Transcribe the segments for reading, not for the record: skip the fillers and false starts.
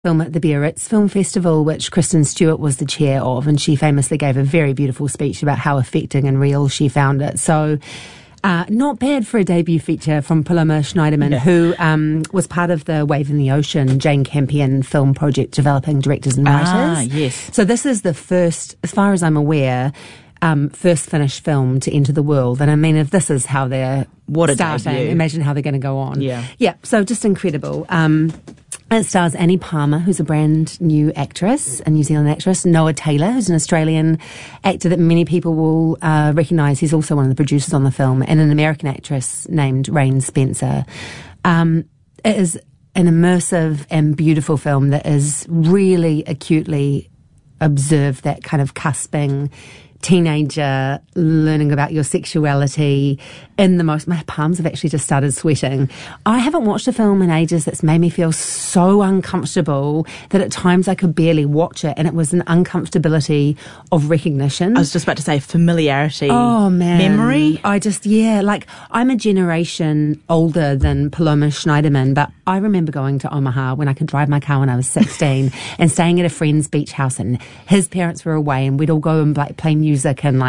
film at the Biarritz Film Festival, which Kristen Stewart was the chair of, and she famously gave a very beautiful speech about how affecting and real she found it. So not bad for a debut feature from Paloma Schneiderman, who was part of the Wave in the Ocean, Jane Campion film project developing directors and writers. Yes. So this is the first, as far as I'm aware, first finished film to enter the world. And I mean, if this is how they're starting, imagine how they're going to go on. Yeah, so just incredible. It stars Annie Palmer, who's a brand new actress, a New Zealand actress. Noah Taylor, who's an Australian actor that many people will recognise. He's also one of the producers on the film. And an American actress named Rain Spencer. It is an immersive and beautiful film that is really acutely observed that kind of cusping teenager learning about your sexuality in the most... My palms have actually just started sweating. I haven't watched a film in ages that's made me feel so uncomfortable that at times I could barely watch it, and it was an uncomfortability of recognition. I was just about to say familiarity. Oh, man. Memory. I'm a generation older than Paloma Schneiderman, but I remember going to Omaha when I could drive my car when I was 16 and staying at a friend's beach house, and his parents were away, and we'd all go and play music and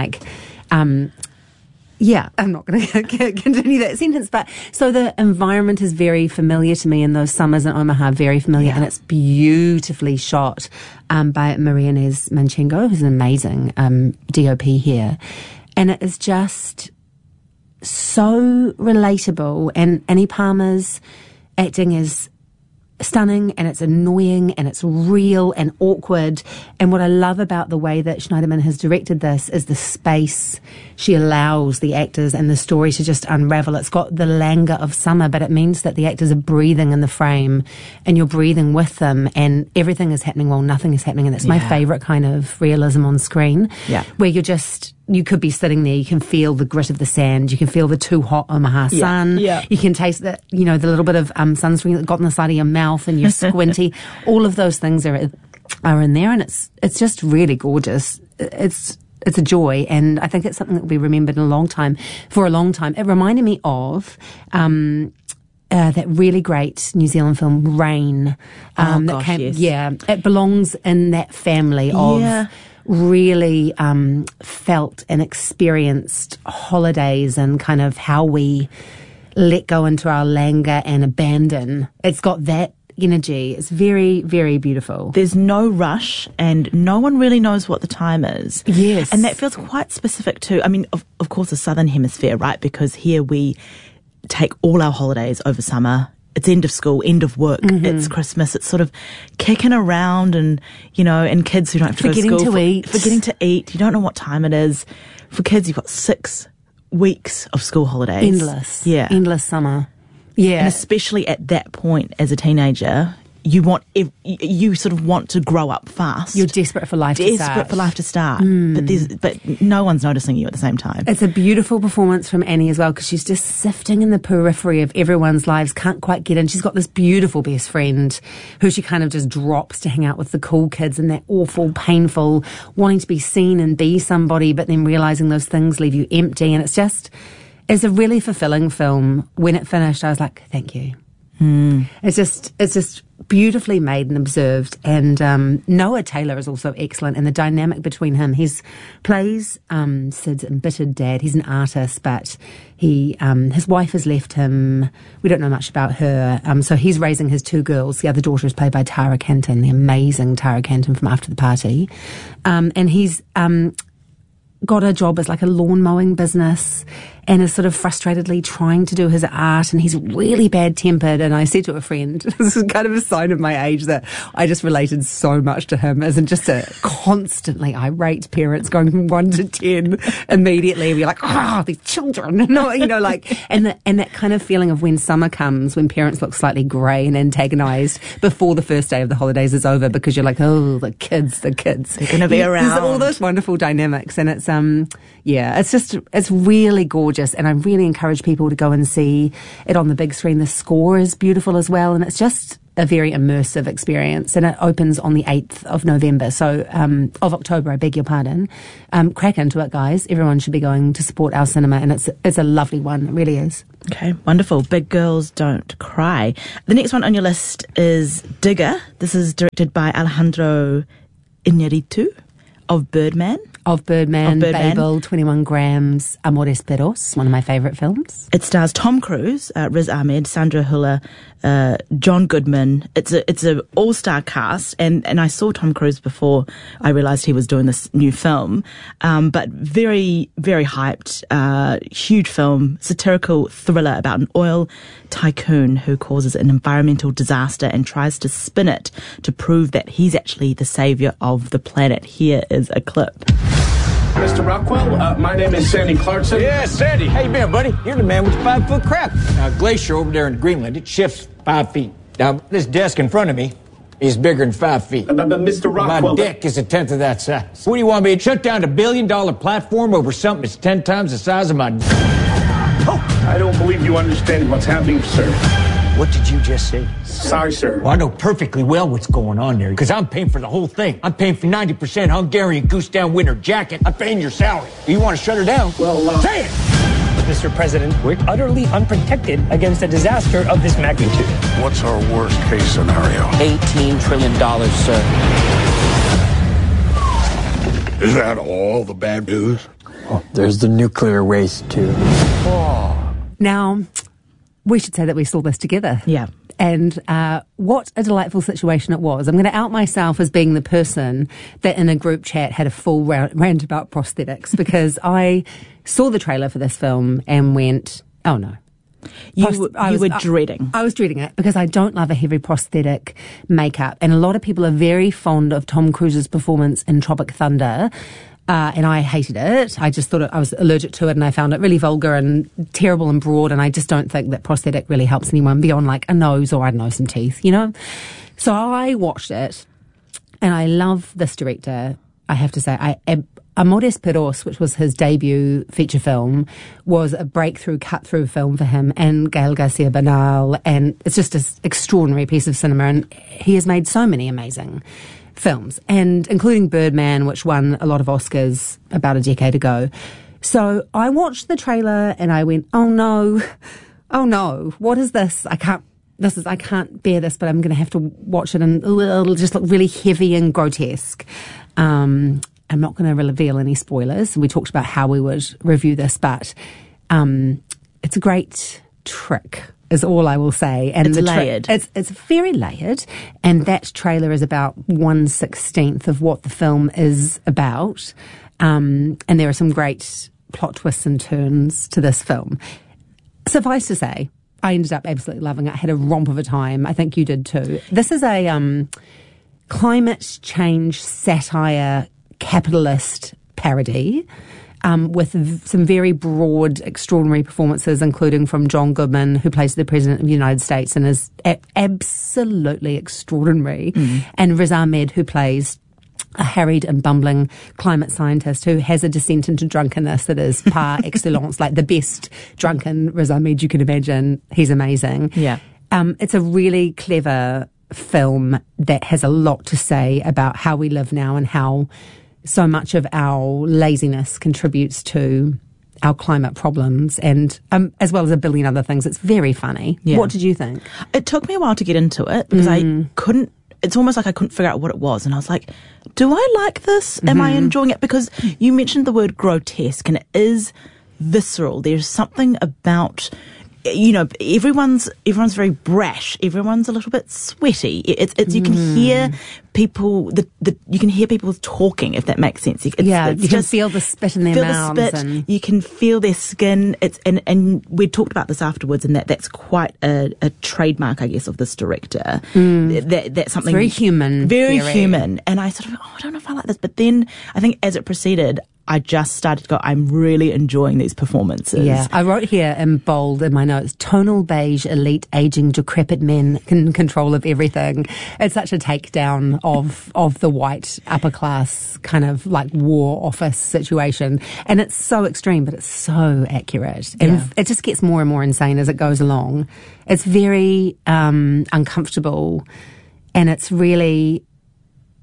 I'm not going to continue that sentence, but so the environment is very familiar to me, and those summers in Omaha very familiar, and it's beautifully shot by Maria Inez Manchengo, who's an amazing DOP here, and it is just so relatable, and Annie Palmer's acting is stunning, and it's annoying, and it's real and awkward. And what I love about the way that Schneiderman has directed this is the space she allows the actors and the story to just unravel. It's got the languor of summer, but it means that the actors are breathing in the frame, and you're breathing with them, and everything is happening while nothing is happening. And it's my favourite kind of realism on screen, where you could be sitting there, you can feel the grit of the sand, you can feel the too hot Omaha sun, you can taste the little bit of sunscreen that got on the side of your mouth, and you're squinty. All of those things are in there, and it's just really gorgeous. It's a joy, and I think it's something that will be remembered for a long time. It reminded me of that really great New Zealand film Rain. It belongs in that family of really felt and experienced holidays and kind of how we let go into our languor and abandon. It's got that energy. It's very, very beautiful. There's no rush, and no one really knows what the time is. Yes. And that feels quite specific to, I mean, of course, the Southern Hemisphere, right? Because here we take all our holidays over summer. It's end of school, end of work, it's Christmas, it's sort of kicking around, and, and kids who don't have to go to school. Forgetting to eat. You don't know what time it is. For kids, you've got 6 weeks of school holidays. Endless. Yeah. Endless summer. Yeah. And especially at that point as a teenager, you sort of want to grow up fast. You're desperate for life to start. But no one's noticing you at the same time. It's a beautiful performance from Annie as well, because she's just sifting in the periphery of everyone's lives, can't quite get in. She's got this beautiful best friend who she kind of just drops to hang out with the cool kids, and that awful, painful, wanting to be seen and be somebody, but then realising those things leave you empty. And it's a really fulfilling film. When it finished, I was like, thank you. It's just beautifully made and observed, and Noah Taylor is also excellent, and the dynamic between him. He plays Sid's embittered dad. He's an artist, but his wife has left him. We don't know much about her, so he's raising his 2 girls. The other daughter is played by Tara Canton, the amazing Tara Canton from After the Party, and he's got a job as a lawn mowing business, and is sort of frustratedly trying to do his art, and he's really bad-tempered. And I said to a friend, this is kind of a sign of my age, that I just related so much to him, as in just a constantly irate parents going from 1 to 10 immediately. We're like, these children, and that kind of feeling of when summer comes, when parents look slightly grey and antagonised before the first day of the holidays is over, because you're like, oh, the kids. They're going to be around. There's all those wonderful dynamics, and it's really gorgeous. And I really encourage people to go and see it on the big screen. The score is beautiful as well, and it's just a very immersive experience. And it opens on the 8th of November, of October, I beg your pardon. Crack into it, guys. Everyone should be going to support our cinema, and it's a lovely one. It really is. Okay, wonderful. Big Girls Don't Cry. The next one on your list is Digger. This is directed by Alejandro Iñárritu of Birdman. Of Birdman, Babel, 21 Grams, Amores Perros, one of my favourite films. It stars Tom Cruise, Riz Ahmed, Sandra Hüller, John Goodman. It's a all-star cast, and I saw Tom Cruise before I realised he was doing this new film. But very, very hyped, huge film, satirical thriller about an oil tycoon who causes an environmental disaster and tries to spin it to prove that he's actually the saviour of the planet. Here is a clip. Mr. Rockwell, my name is Sandy Clarkson. Yeah, Sandy. How you been, buddy? You're the man with the 5-foot crab. Now, glacier over there in Greenland, it shifts 5 feet. Now, this desk in front of me is bigger than 5 feet. Mr. Rockwell... My dick is a tenth of that size. What do you want me to shut down a $1 billion platform over something that's 10 times the size of my... Oh, I don't believe you understand what's happening, sir. What did you just say? Sorry, sir. Well, I know perfectly well what's going on there, because I'm paying for the whole thing. I'm paying for 90% Hungarian goose down winter jacket. I'm paying your salary. You want to shut her down? Well, say it! Mr. President, we're utterly unprotected against a disaster of this magnitude. What's our worst case scenario? $18 trillion, sir. Is that all the bad news? Oh, there's the nuclear waste, too. Oh. Now, we should say that we saw this together. Yeah. And what a delightful situation it was. I'm going to out myself as being the person that in a group chat had a full rant about prosthetics, because I saw the trailer for this film and went, oh no. You were dreading. I was dreading it because I don't love a heavy prosthetic makeup. And a lot of people are very fond of Tom Cruise's performance in Tropic Thunder. And I hated it. I just thought I was allergic to it, and I found it really vulgar and terrible and broad, and I just don't think that prosthetic really helps anyone beyond like a nose or, I don't know, some teeth, you know? So I watched it, and I love this director, I have to say. Amores Perros, which was his debut feature film, was a breakthrough, cut-through film for him and Gael Garcia Bernal, and it's just an extraordinary piece of cinema, and he has made so many amazing films, and including Birdman, which won a lot of Oscars about a decade ago. So I watched the trailer and I went, oh no, what is this? I can't bear this, but I'm going to have to watch it, and it'll just look really heavy and grotesque. I'm not going to reveal any spoilers. We talked about how we would review this, but it's a great trick, is all I will say. And it's layered. It's very layered, and that trailer is about 1/16 of what the film is about. And there are some great plot twists and turns to this film. Suffice to say, I ended up absolutely loving it. I had a romp of a time. I think you did too. This is a climate change satire capitalist parody. With some very broad, extraordinary performances, including from John Goodman, who plays the President of the United States and is absolutely extraordinary, and Riz Ahmed, who plays a harried and bumbling climate scientist who has a descent into drunkenness that is par excellence, like the best drunken Riz Ahmed you can imagine. He's amazing. Yeah. It's a really clever film that has a lot to say about how we live now and how so much of our laziness contributes to our climate problems, and as well as a billion other things. It's very funny. Yeah. What did you think? It took me a while to get into it because I couldn't. It's almost like I couldn't figure out what it was, and I was like, "Do I like this? Am I enjoying it?" Because you mentioned the word grotesque, and it is visceral. There's something about, you know, everyone's very brash. Everyone's a little bit sweaty. It's you can hear people. You can hear people talking, if that makes sense. You can feel the spit in their mouths. And you can feel their skin. And we talked about this afterwards, and that's quite a trademark, I guess, of this director. That's something it's very human, very human. And I sort of, I don't know if I like this. But then I think as it proceeded, I just started to go, I'm really enjoying these performances. Yeah, I wrote here in bold in my notes, tonal beige, elite, aging, decrepit men in control of everything. It's such a takedown of the white upper class kind of like war office situation. And it's so extreme, but it's so accurate. And it just gets more and more insane as it goes along. It's very uncomfortable, and it's really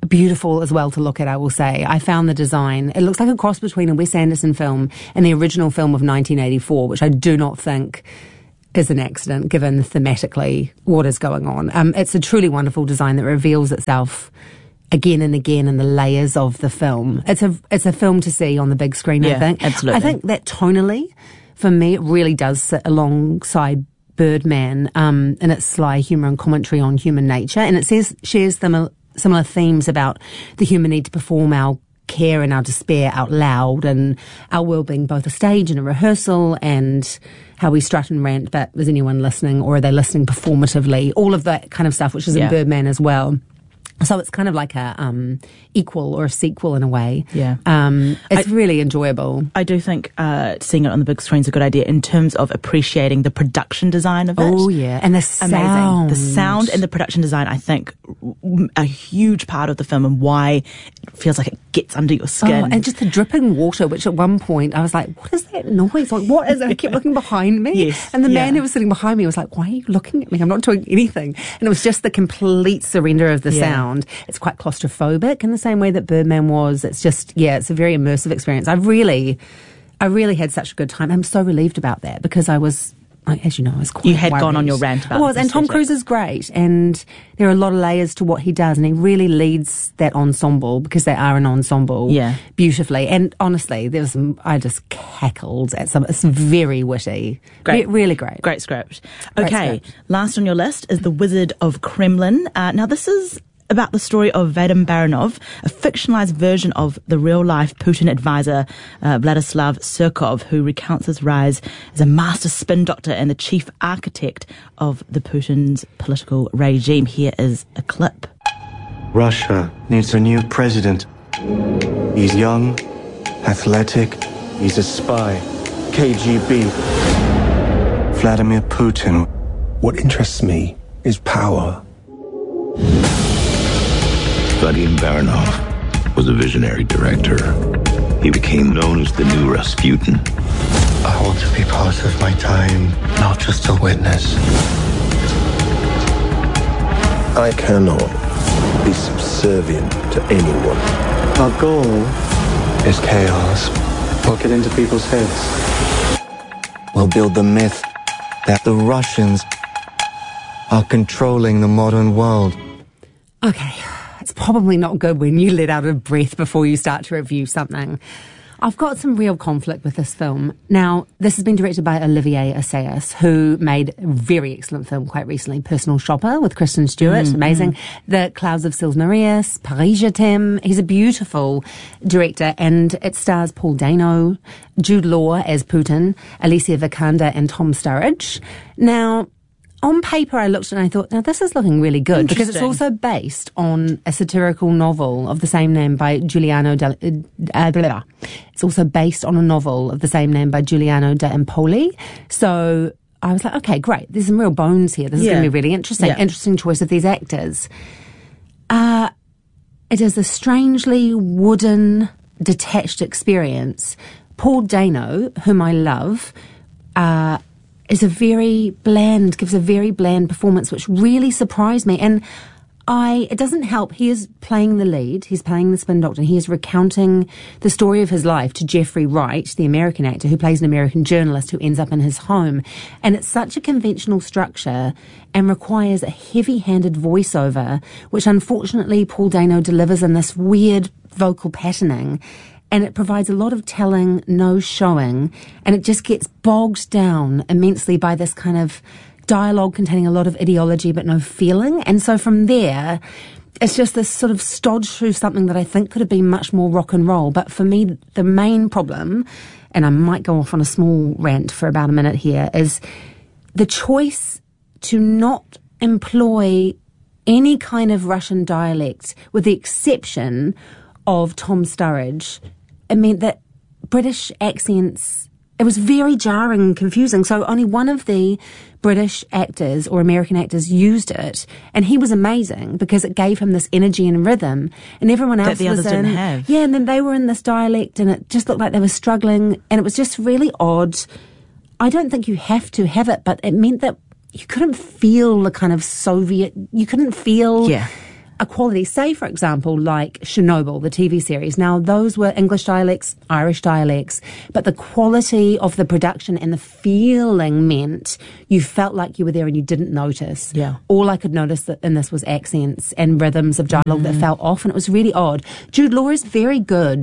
beautiful as well to look at, I will say. I found the design, it looks like a cross between a Wes Anderson film and the original film of 1984, which I do not think is an accident given thematically what is going on. It's a truly wonderful design that reveals itself again and again in the layers of the film. It's a film to see on the big screen, I think. Absolutely. I think that tonally, for me, it really does sit alongside Birdman in its sly humour and commentary on human nature. And it shares similar themes about the human need to perform our care and our despair out loud, and our world being both a stage and a rehearsal, and how we strut and rant, but is anyone listening, or are they listening performatively? All of that kind of stuff, which is in Birdman as well. So it's kind of like a equal or a sequel in a way. Yeah. It's really enjoyable. I do think seeing it on the big screen is a good idea in terms of appreciating the production design of it. Oh, yeah. And the sound. Amazing. The sound and the production design, I think, a huge part of the film and why it feels like it gets under your skin. Oh, and just the dripping water, which at one point I was like, what is that noise? Like, what is it? I kept looking behind me. Yes. And the man who was sitting behind me was like, why are you looking at me? I'm not doing anything. And it was just the complete surrender of the sound. It's quite claustrophobic in the same way that Birdman was. It's just, it's a very immersive experience. I really had such a good time. I'm so relieved about that because I was, as you know, I was quite You had worried. gone on your rant about it. And Tom Cruise is great, and there are a lot of layers to what he does, and he really leads that ensemble, because they are an ensemble, beautifully. And honestly, I just cackled at some. It's very witty, great, really great, great script. Okay, last on your list is The Wizard of Kremlin. Now this is about the story of Vadim Baranov, a fictionalized version of the real-life Putin advisor Vladislav Surkov, who recounts his rise as a master spin doctor and the chief architect of the Putin's political regime. Here is a clip. Russia needs a new president. He's young, athletic, he's a spy, KGB. Vladimir Putin. What interests me is power. Vadim Baranov was a visionary director. He became known as the new Rasputin. I want to be part of my time, not just a witness. I cannot be subservient to anyone. Our goal is chaos. We'll get into people's heads. We'll build the myth that the Russians are controlling the modern world. Okay. It's probably not good when you let out a breath before you start to review something. I've got some real conflict with this film. Now, this has been directed by Olivier Assayas, who made a very excellent film quite recently, Personal Shopper, with Kristen Stewart. Amazing. The Clouds of Sils Marius, Paris Je t'aime. He's a beautiful director, and it stars Paul Dano, Jude Law as Putin, Alicia Vikander, and Tom Sturridge. Now, on paper, I looked and I thought, now this is looking really good, because it's also based on a satirical novel of the same name by Giuliano It's also based on a novel of the same name by Giuliano de Empoli. So I was like, okay, great. There's some real bones here. This is going to be really interesting. Yeah. Interesting choice of these actors. It is a strangely wooden, detached experience. Paul Dano, whom I love, gives a very bland performance, which really surprised me. And it doesn't help. He is playing the lead. He's playing the spin doctor. He is recounting the story of his life to Jeffrey Wright, the American actor who plays an American journalist who ends up in his home. And it's such a conventional structure and requires a heavy-handed voiceover, which unfortunately Paul Dano delivers in this weird vocal patterning. And it provides a lot of telling, no showing, and it just gets bogged down immensely by this kind of dialogue containing a lot of ideology but no feeling. And so from there, it's just this sort of stodge through something that I think could have been much more rock and roll. But for me, the main problem, and I might go off on a small rant for about a minute here, is the choice to not employ any kind of Russian dialect, with the exception of Tom Sturridge. It meant that British accents, it was very jarring and confusing. So only one of the British actors or American actors used it, and he was amazing because it gave him this energy and rhythm, and everyone else that the others didn't have. Yeah, and then they were in this dialect, and it just looked like they were struggling, and it was just really odd. I don't think you have to have it, but it meant that you couldn't feel the kind of Soviet, you couldn't feel a quality, say, for example, like Chernobyl, the TV series. Now, those were English dialects, Irish dialects, but the quality of the production and the feeling meant you felt like you were there and you didn't notice. Yeah. All I could notice in this was accents and rhythms of dialogue that felt off, and it was really odd. Jude Law is very good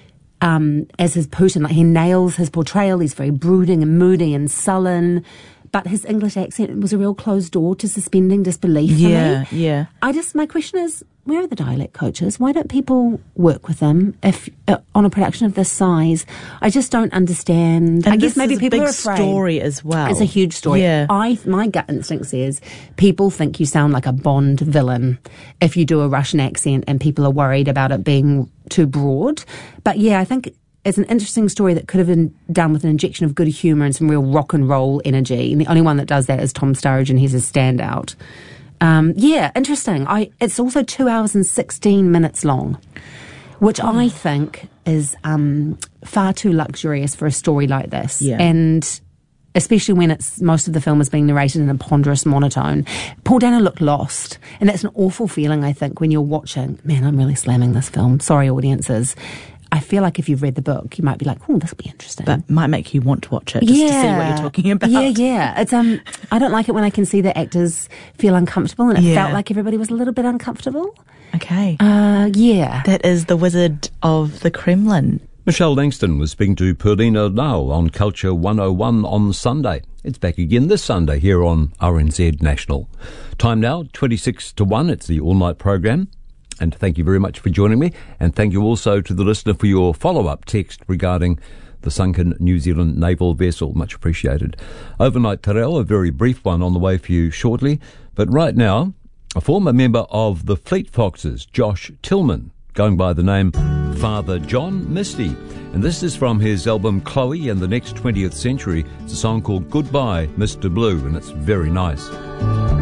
as his Putin. Like, he nails his portrayal. He's very brooding and moody and sullen. But his English accent was a real closed door to suspending disbelief for me. Yeah. My question is, where are the dialect coaches? Why don't people work with them if on a production of this size? I just don't understand. And I guess this maybe is people a are big afraid. story as well. It's a huge story. Yeah. My gut instinct says people think you sound like a Bond villain if you do a Russian accent, and people are worried about it being too broad. But yeah, I think it's an interesting story that could have been done with an injection of good humour and some real rock and roll energy. And the only one that does that is Tom Sturridge, and he's a standout. Interesting. It's also 2 hours and 16 minutes long, which I think is far too luxurious for a story like this. Yeah. And especially when most of the film is being narrated in a ponderous monotone. Paul Dano looked lost, and that's an awful feeling, I think, when you're watching. Man, I'm really slamming this film. Sorry, audiences. I feel like if you've read the book, you might be like, oh, this will be interesting. That might make you want to watch it just to see what you're talking about. Yeah. It's I don't like it when I can see the actors feel uncomfortable, and it felt like everybody was a little bit uncomfortable. Okay. Yeah. That is The Wizard of the Kremlin. Michelle Langston was speaking to Perlina Now on Culture 101 on Sunday. It's back again this Sunday here on RNZ National. Time now, 26 to 1. It's the all-night program. And thank you very much for joining me. And thank you also to the listener for your follow-up text regarding the sunken New Zealand naval vessel. Much appreciated. Overnight Terrell, a very brief one on the way for you shortly. But right now, a former member of the Fleet Foxes, Josh Tillman, going by the name Father John Misty. And this is from his album Chloe and the Next 20th Century. It's a song called Goodbye, Mr. Blue, and it's very nice.